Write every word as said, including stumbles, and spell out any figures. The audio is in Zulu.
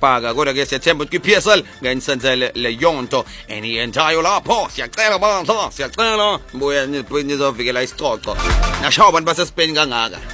ukubhaka kodwa ke siyathemba ukuthi kwi-P S L ngenisenzele le yonto eniyenzayo lapho siyacela bandla siyacela mbuye nizovikela isicoco nashawa abantu base Spain kangaka